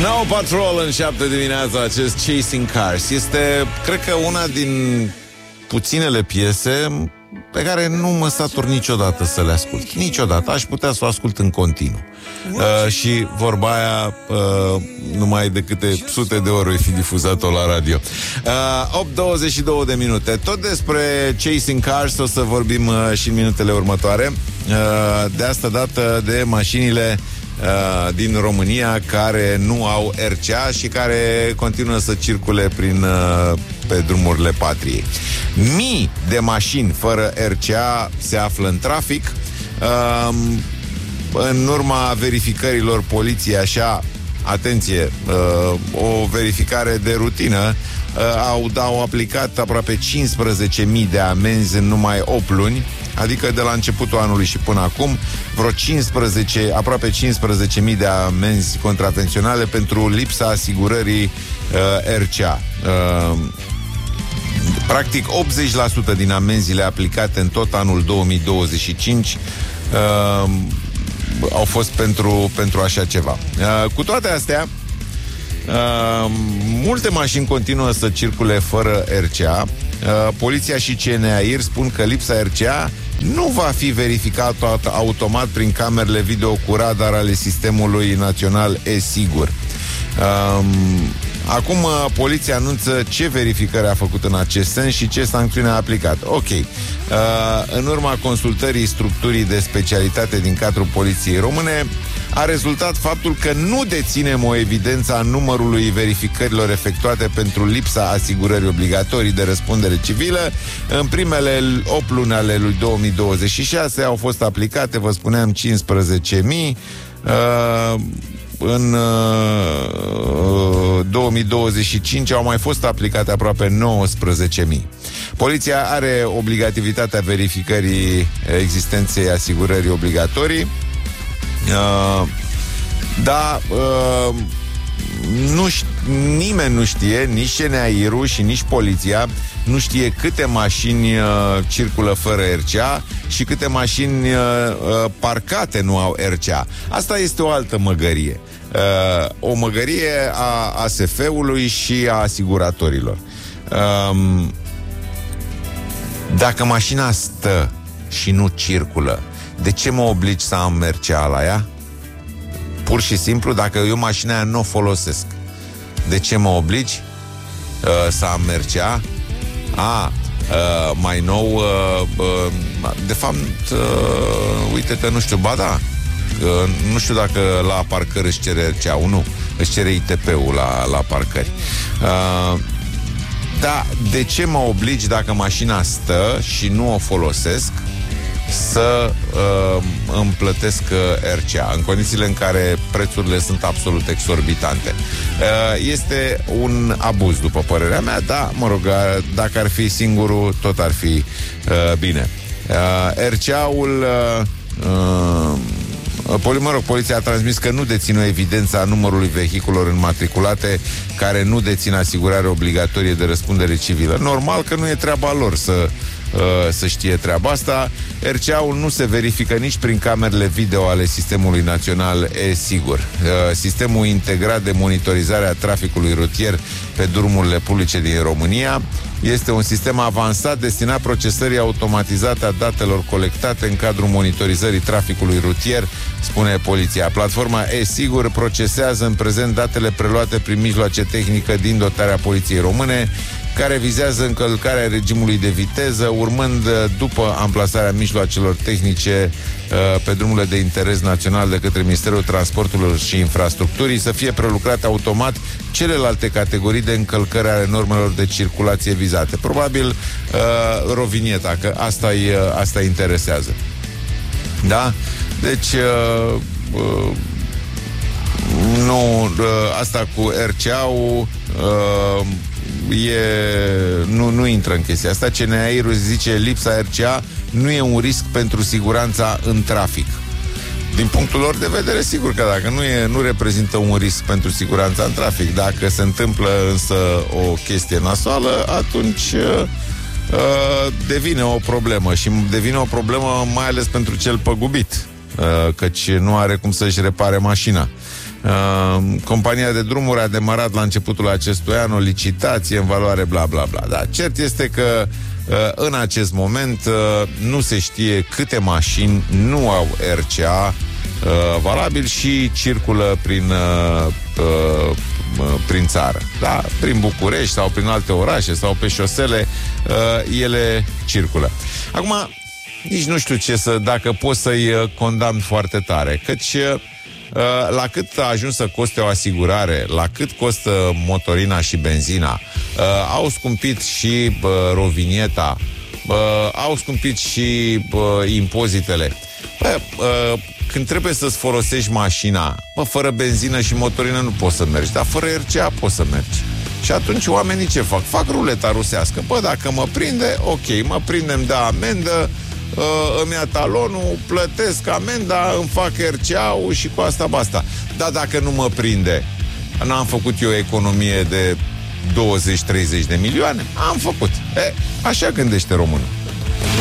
Now Patrol în 7 dimineața, acest Chasing Cars. Este, cred că, una din puținele piese pe care nu mă satur niciodată să le ascult. Niciodată. Aș putea să o ascult în continuu. Și vorba aia, numai de câte sute de ori fi difuzat-o la radio. 8:22 de minute. Tot despre Chasing Cars o să vorbim și în minutele următoare. De asta dată de mașinile din România care nu au RCA și care continuă să circule pe drumurile patriei. Mii de mașini fără RCA se află în trafic. În urma verificărilor poliției, așa, atenție, o verificare de rutină, au aplicat aproape 15.000 de amenzi în numai 8 luni, adică de la începutul anului și până acum, aproape 15.000 de amenzi contravenționale pentru lipsa asigurării RCA. Practic 80% din amenziile aplicate în tot anul 2025 au fost pentru așa ceva. Cu toate astea, multe mașini continuă să circule fără RCA. Poliția și CNAIR spun că lipsa RCA nu va fi verificată automat prin camerele video cu radar ale sistemului național e-Sigur. Acum poliția anunță ce verificări a făcut în acest sens și ce sancțiune a aplicat. Ok. În urma consultării structurii de specialitate din cadrul Poliției Române, a rezultat faptul că nu deținem o evidență a numărului verificărilor efectuate pentru lipsa asigurării obligatorii de răspundere civilă. În primele 8 luni ale lui 2026 au fost aplicate, vă spuneam, 15.000. În 2025 au mai fost aplicate aproape 19.000. Poliția are obligativitatea verificării existenței asigurării obligatorii. Nimeni nu știe, nici CNAIR-ul și nici poliția nu știe câte mașini circulă fără RCA și câte mașini parcate nu au RCA. Asta este o altă măgărie. O măgărie a ASF-ului și a asiguratorilor. Dacă mașina stă și nu circulă, de ce mă obligi să am RCA la ea? Pur și simplu, dacă eu mașina aia nu o folosesc, de ce mă obligi să am RCA? Mai nou, de fapt, uite că nu știu, ba da, nu știu dacă la parcări își cere RCA-ul, nu, își cere ITP-ul la parcări. Da, de ce mă obligi dacă mașina stă și nu o folosesc să îmi plătesc RCA în condițiile în care prețurile sunt absolut exorbitante? Este un abuz, după părerea mea, da, mă rog, dacă ar fi singurul, tot ar fi bine. RCA-ul poliția a transmis că nu deține o evidență a numărului vehiculelor înmatriculate care nu dețin asigurare obligatorie de răspundere civilă. Normal că nu e treaba lor să știe treaba asta. RCA-ul nu se verifică nici prin camerele video ale sistemului național e-Sigur. Sistemul integrat de monitorizare a traficului rutier pe drumurile publice din România este un sistem avansat destinat procesării automatizate a datelor colectate în cadrul monitorizării traficului rutier, spune poliția. Platforma e-Sigur procesează în prezent datele preluate prin mijloace tehnică din dotarea Poliției Române, care vizează încălcarea regimului de viteză, urmând, după amplasarea mijloacelor tehnice pe drumurile de interes național de către Ministerul Transporturilor și Infrastructurii, să fie prelucrate automat celelalte categorii de încălcări ale normelor de circulație vizate. Probabil rovinieta, că asta interesează. Da? Deci asta cu RCA-ul nu intră în chestia asta. CNAIR-ul zice lipsa RCA nu e un risc pentru siguranța în trafic. Din punctul lor de vedere, sigur că dacă nu reprezintă un risc pentru siguranța în trafic. Dacă se întâmplă însă o chestie nasoală, atunci devine o problemă. Și devine o problemă mai ales pentru cel păgubit, căci nu are cum să-și repare mașina. Compania de drumuri a demarat la începutul acestui an o licitație în valoare bla bla bla. Dar cert este că în acest moment nu se știe câte mașini nu au RCA valabil și circulă prin țară. Da? Prin București sau prin alte orașe sau pe șosele, ele circulă. Acum, nici nu știu dacă pot să-i condamn foarte tare, căci la cât a ajuns să coste o asigurare, la cât costă motorina și benzina, au scumpit și rovinieta, au scumpit și impozitele. Când trebuie să-ți folosești mașina, fără benzină și motorină nu poți să mergi, dar fără RCA poți să mergi. Și atunci oamenii ce fac? Fac ruleta rusească. Dacă mă prinde, ok, mă prinde, îmi dă amendă, îmi ia talonul, plătesc amenda, îmi fac RCA-ul și cu asta basta. Dar dacă nu mă prinde, n-am făcut eu economie de 20-30 de milioane? Am făcut. Așa gândește românul.